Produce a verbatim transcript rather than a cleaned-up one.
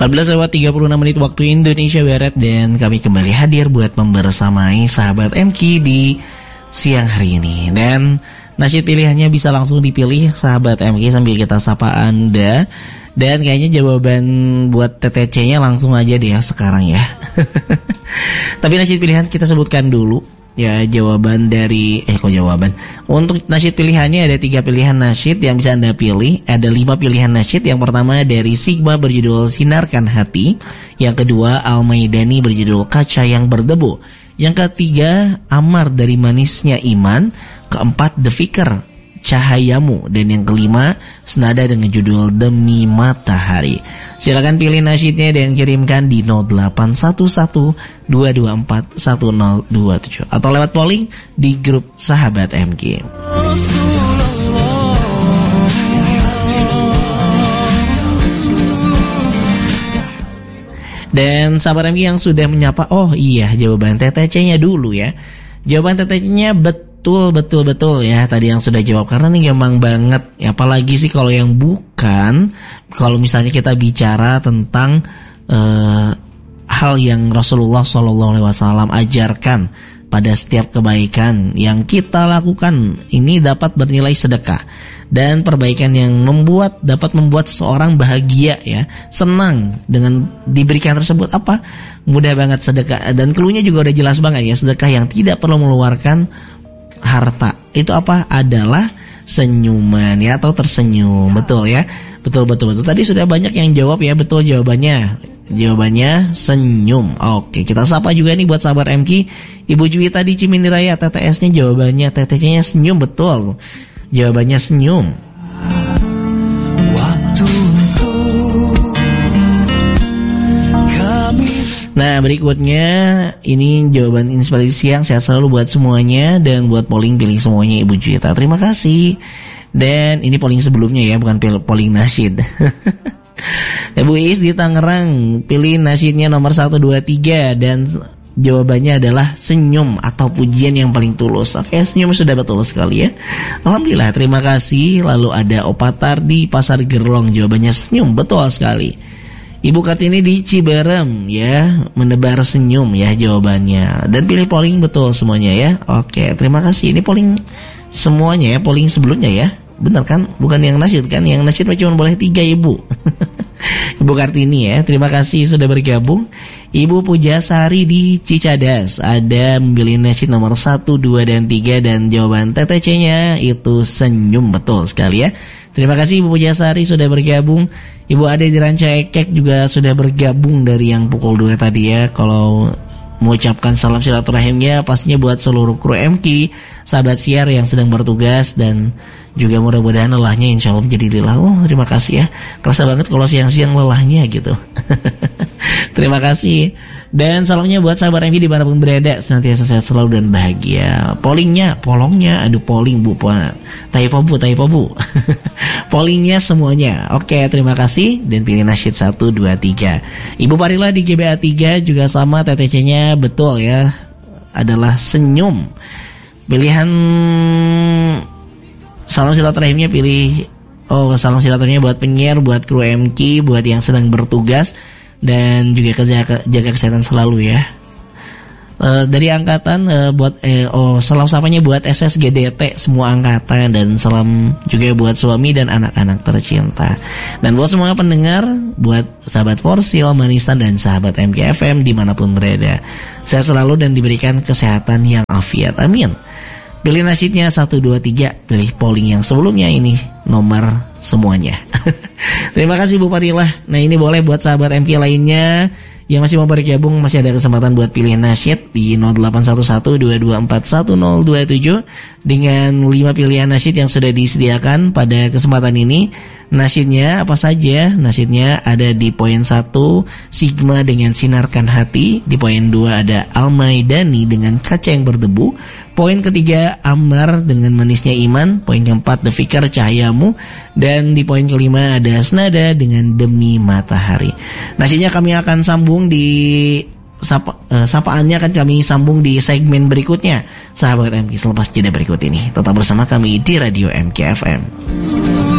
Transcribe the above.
empat belas lewat tiga puluh enam menit waktu Indonesia Barat, dan kami kembali hadir buat membersamai sahabat M K di siang hari ini. Dan nasyid pilihannya bisa langsung dipilih sahabat M K sambil kita sapa Anda. Dan kayaknya jawaban buat T T C-nya langsung aja deh ya sekarang ya. Tapi nasyid pilihan kita sebutkan dulu ya, jawaban dari eh kok jawaban untuk nasyid pilihannya ada tiga pilihan nasyid yang bisa Anda pilih. Ada lima pilihan nasyid. Yang pertama dari Sigma berjudul Sinarkan Hati. Yang kedua Al-Maidani berjudul Kaca yang Berdebu. Yang ketiga Amar dari Manisnya Iman. Keempat The Fikr Cahayamu. Dan yang kelima senada dengan judul Demi Matahari. Silakan pilih nasyidnya dan kirimkan di nol delapan satu satu dua dua empat satu nol dua tujuh atau lewat polling di grup Sahabat M K. Dan sahabat M K yang sudah menyapa, oh iya jawaban T T C-nya dulu ya. Jawaban T T C-nya betul Betul, betul, betul ya. Tadi yang sudah jawab, karena ini gampang banget. Apalagi sih kalau yang bukan, kalau misalnya kita bicara tentang uh, hal yang Rasulullah shallallahu alaihi wasallam ajarkan pada setiap kebaikan yang kita lakukan ini dapat bernilai sedekah. Dan perbaikan yang membuat dapat membuat seseorang bahagia ya, senang dengan diberikan tersebut apa? Mudah banget sedekah. Dan cluenya juga udah jelas banget ya, sedekah yang tidak perlu mengeluarkan harta. Itu apa? Adalah senyuman ya, atau tersenyum. Betul ya. Betul betul betul. Tadi sudah banyak yang jawab ya, betul jawabannya. Jawabannya senyum. Oke, kita sapa juga nih buat sahabat M K. Ibu Juwita di Cimindi Raya, T T S-nya jawabannya, T T C-nya senyum, betul. Jawabannya senyum. Nah berikutnya ini jawaban inspirasi siang. Sehat selalu buat semuanya. Dan buat polling pilih semuanya Ibu Juwita. Terima kasih. Dan ini polling sebelumnya ya, bukan polling nasyid. Ibu Is di Tangerang pilih nasyidnya nomor satu dua tiga. Dan jawabannya adalah senyum atau pujian yang paling tulus. Oke, senyum sudah betul sekali ya. Alhamdulillah, terima kasih. Lalu ada Opatar di Pasar Gerlong, jawabannya senyum, betul sekali. Ibu Kartini di Ciberem ya, menebar senyum ya jawabannya. Dan pilih polling betul semuanya ya. Oke, terima kasih. Ini polling semuanya ya, polling sebelumnya ya. Benar kan? Bukan yang nasyid kan? Yang nasyid cuma boleh tiga Ibu. Ibu Kartini ya, terima kasih sudah bergabung. Ibu Pujasari di Cicadas ada memilih nasyid nomor satu, dua, dan tiga. Dan jawaban T T C-nya itu senyum, betul sekali ya. Terima kasih Ibu Pujasari sudah bergabung. Ibu Ade di Ranca Ekek juga sudah bergabung dari yang pukul dua tadi ya. Kalau mengucapkan salam silaturahimnya pastinya buat seluruh kru M K, sahabat siar yang sedang bertugas, dan juga mudah-mudahan lelahnya insya Allah menjadi lelah. Oh terima kasih ya, kerasa banget kalau siang-siang lelahnya gitu. Terima kasih. Dan salamnya buat sahabat M K dimanapun berada, senantiasa sehat selalu dan bahagia. Pollingnya, polongnya, aduh polling bu, taipo bu, taipo bu. Pollingnya semuanya. Oke, terima kasih. Dan pilih nasyid satu, dua, tiga. Ibu Parila di G B A tiga juga sama, T T C-nya betul ya, adalah senyum. Pilihan salam silaturahimnya pilih, oh salam silaturahimnya buat penyiar, buat kru M K, buat yang sedang bertugas. Dan juga jaga, jaga kesehatan selalu ya. E, dari angkatan e, buat eh, oh salam sapanya buat S S G D T semua angkatan, dan salam juga buat suami dan anak-anak tercinta. Dan buat semua pendengar, buat sahabat Forsil, Manisan, dan sahabat M K F M dimanapun berada, sehat selalu dan diberikan kesehatan yang afiat. Amin. Pilih nasyidnya satu, dua, tiga. Pilih polling yang sebelumnya ini nomor semuanya. Terima kasih Bu Parilah. Nah ini boleh buat sahabat M K lainnya yang masih mau bergabung, masih ada kesempatan buat pilih nasyid di nol delapan satu satu dua dua empat satu nol dua tujuh dengan lima pilihan nasyid yang sudah disediakan pada kesempatan ini. Nasyidnya apa saja? Nasyidnya ada di poin satu Sigma dengan Sinarkan Hati, di poin dua ada Al-Maidani dengan Kaca yang Berdebu, poin ketiga Amar dengan Manisnya Iman, poin keempat The Fikr Cahayamu, dan di poin kelima ada Senada dengan Demi Matahari. Nasyidnya kami akan sambung di Sapa, uh, sapaannya akan kami sambung di segmen berikutnya, sahabat M K, selepas jeda berikut ini. Tetap bersama kami di Radio M K F M.